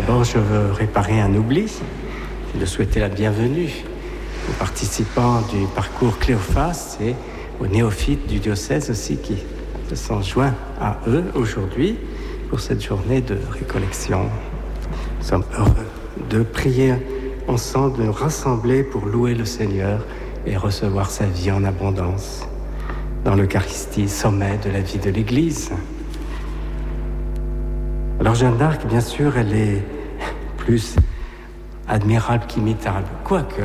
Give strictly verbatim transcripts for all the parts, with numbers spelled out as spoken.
D'abord, je veux réparer un oubli et de souhaiter la bienvenue aux participants du parcours Cléophas et aux néophytes du diocèse aussi qui se sont joints à eux aujourd'hui pour cette journée de récollection. Nous sommes heureux de prier ensemble, de nous rassembler pour louer le Seigneur et recevoir sa vie en abondance dans l'Eucharistie, sommet de la vie de l'Église. Alors Jeanne d'Arc, bien sûr, elle est plus admirable qu'imitable, quoique.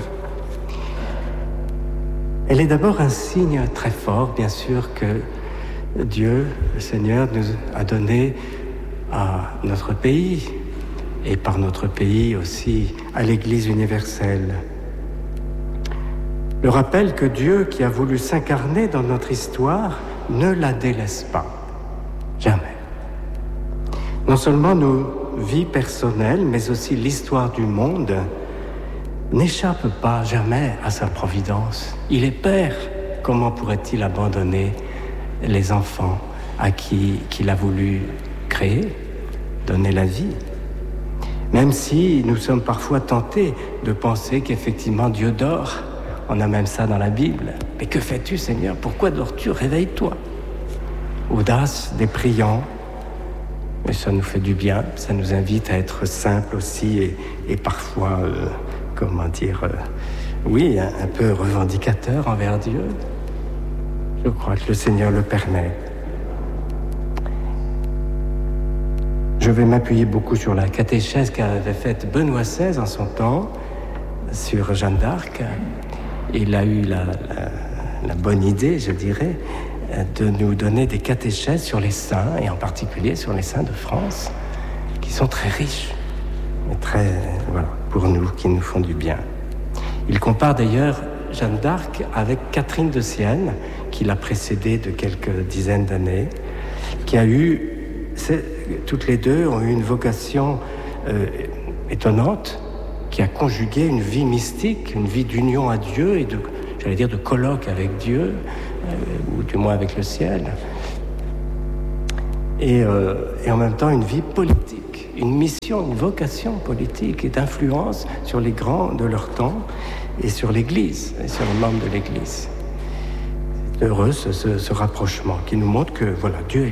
Elle est d'abord un signe très fort, bien sûr, que Dieu, le Seigneur, nous a donné à notre pays, et par notre pays aussi à l'Église universelle. Le rappel que Dieu, qui a voulu s'incarner dans notre histoire, ne la délaisse pas, jamais. Non seulement nos vies personnelles, mais aussi l'histoire du monde n'échappe pas jamais à sa providence. Il est Père, comment pourrait-il abandonner les enfants à qui qu'il a voulu créer, donner la vie ? Même si nous sommes parfois tentés de penser qu'effectivement Dieu dort, on a même ça dans la Bible. Mais que fais-tu, Seigneur ? Pourquoi dors-tu ? Réveille-toi. Audace des priants, mais ça nous fait du bien, ça nous invite à être simples aussi et, et parfois, euh, comment dire, euh, oui, un, un peu revendicateur envers Dieu. Je crois que le Seigneur le permet. Je vais m'appuyer beaucoup sur la catéchèse qu'avait faite Benoît seize en son temps, sur Jeanne d'Arc. Il a eu la, la, la bonne idée, je dirais, de nous donner des catéchèses sur les saints, et en particulier sur les saints de France, qui sont très riches, et très, voilà, pour nous, qui nous font du bien. Il compare d'ailleurs Jeanne d'Arc avec Catherine de Sienne, qui l'a précédée de quelques dizaines d'années, qui a eu, toutes les deux ont eu une vocation euh, étonnante, qui a conjugué une vie mystique, une vie d'union à Dieu et de, j'allais dire, de colloque avec Dieu, euh, ou du moins avec le ciel, et, euh, et en même temps une vie politique, une mission, une vocation politique et d'influence sur les grands de leur temps et sur l'Église, et sur les membres de l'Église. C'est heureux ce, ce, ce rapprochement qui nous montre que voilà, Dieu est